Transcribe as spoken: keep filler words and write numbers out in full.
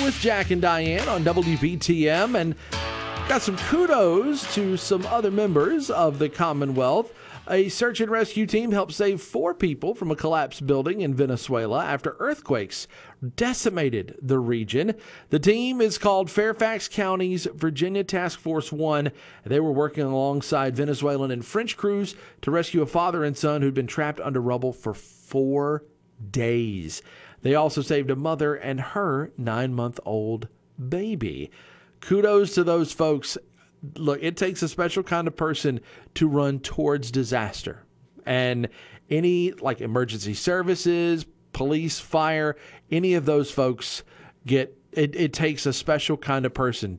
with Jack and Diane on W B T M, and got some kudos to some other members of the Commonwealth. A search and rescue team helped save four people from a collapsed building in Venezuela after earthquakes decimated the region. The team is called Fairfax County's Virginia Task Force One. They were working alongside Venezuelan and French crews to rescue a father and son who'd been trapped under rubble for four days. They also saved a mother and her nine-month-old baby. Kudos to those folks. Look, it takes a special kind of person to run towards disaster. And any like emergency services, police, fire, any of those folks get, it, it takes a special kind of person